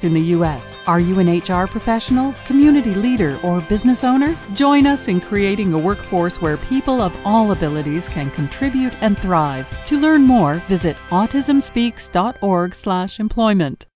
in the U.S. Are you an HR professional, community leader, or business owner? Join us in creating a workforce where people of all abilities can contribute and thrive. To learn more, visit autismspeaks.org/employment.